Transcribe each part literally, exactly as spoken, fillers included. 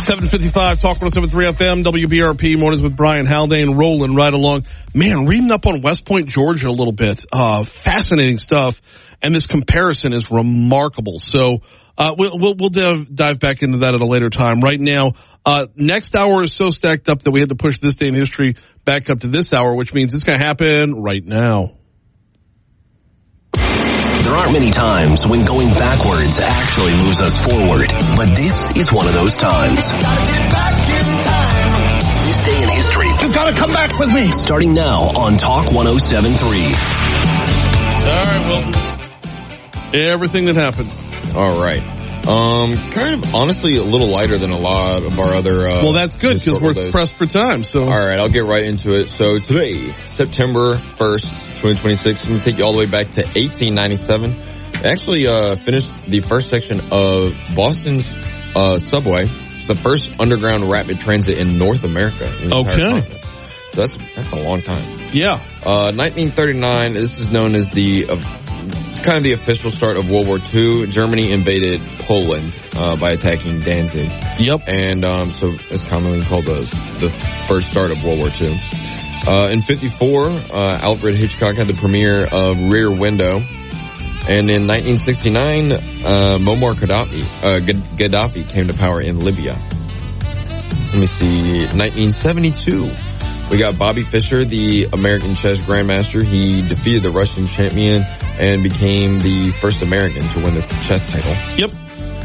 seven fifty-five, Talk one oh seven point three F M, W B R P, mornings with Brian Haldane, rolling right along. Man, reading up on West Point, Georgia a little bit. Uh, fascinating stuff. And this comparison is remarkable. So, uh, we'll, we'll, we'll dive, dive back into that at a later time. Right now, uh, next hour is so stacked up that we had to push this day in history back up to this hour, which means it's going to happen right now. There aren't many times when going backwards actually moves us forward, but this is one of those times. This day in history. You've got to come back with me. Starting now on Talk one oh seven point three. All right, well, everything that happened. All right. Um, kind of honestly a little lighter than a lot of our other, uh, well, that's good because we're days. pressed for time. So, all right, I'll get right into it. So today, September first, twenty twenty-six, I'm going to take you all the way back to eighteen ninety-seven. They actually, uh, finished the first section of Boston's, uh, subway. It's the first underground rapid transit in North America. In okay. So that's, that's a long time. Yeah. Uh, nineteen thirty-nine, this is known as the, uh, kind of the official start of World War Two. Germany invaded Poland, uh, by attacking Danzig. Yep. And, um, so it's commonly called the, the first start of World War Two. Uh, in fifty-four, uh, Alfred Hitchcock had the premiere of Rear Window. And in nineteen sixty-nine, uh, Muammar Gaddafi, uh, Gaddafi came to power in Libya. Let me see, nineteen seventy-two. We got Bobby Fischer, the American chess grandmaster. He defeated the Russian champion and became the first American to win the chess title. Yep.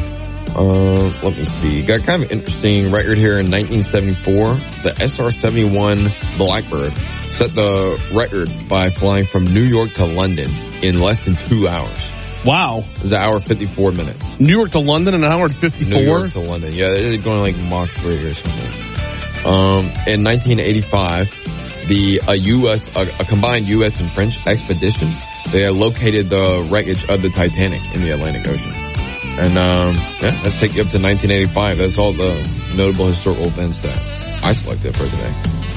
Uh, let me see. Got kind of an interesting record here in nineteen seventy-four. The S R seventy-one Blackbird set the record by flying from New York to London in less than two hours. Wow. It was an hour fifty-four minutes. New York to London, an hour and fifty-four? New York to London. Yeah, they're going like Mach three or something. Um, in nineteen eighty-five, the, a U S, a, a combined U S and French expedition, they located the wreckage of the Titanic in the Atlantic Ocean. And, um, yeah, let's take you up to nineteen eighty-five. That's all the notable historical events that I selected for today.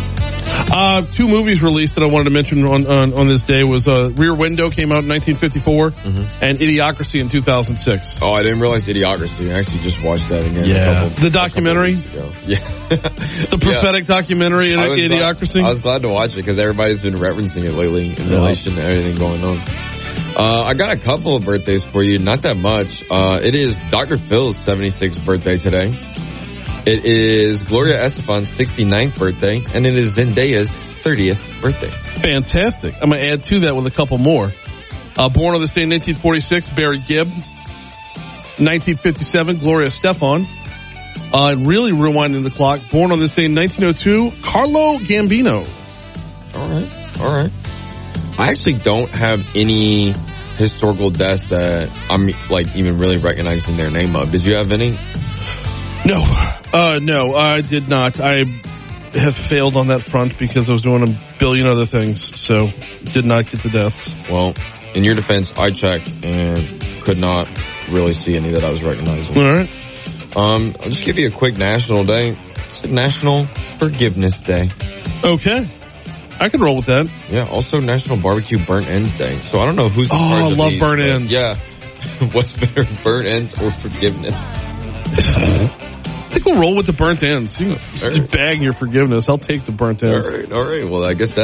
Uh, two movies released that I wanted to mention on, on, on this day was, uh, Rear Window came out in nineteen fifty-four mm-hmm. and Idiocracy in two thousand six. Oh, I didn't realize Idiocracy. I actually just watched that again. Yeah. A couple, the documentary? Yeah. The prophetic yeah. documentary in I Idiocracy? Glad, I was glad to watch it because everybody's been referencing it lately in yeah. relation to everything going on. Uh, I got a couple of birthdays for you, not that much. Uh, it is Doctor Phil's seventy-sixth birthday today. It is Gloria Estefan's sixty-ninth birthday, and it is Zendaya's thirtieth birthday. Fantastic. I'm going to add to that with a couple more. Uh, born on this day in nineteen forty-six, Barry Gibb. nineteen fifty-seven, Gloria Estefan. Uh, really rewinding the clock. Born on this day in nineteen oh two, Carlo Gambino. All right, all right. I actually don't have any historical deaths that I'm like even really recognizing their name of. Did you have any? No, uh, no, I did not. I have failed on that front because I was doing a billion other things, so did not get the deaths. Well, in your defense, I checked and could not really see any that I was recognizing. All right. Um, I'll just give you a quick national day. It's National Forgiveness Day. Okay. I can roll with that. Yeah, also National Barbecue Burnt Ends Day. So I don't know who's in oh, charge of I love these, burnt ends. Yeah. What's better, burnt ends or forgiveness? I think we'll roll with the burnt ends. You know, just right. Bag your forgiveness. I'll take the burnt ends. All right, all right. Well, I guess that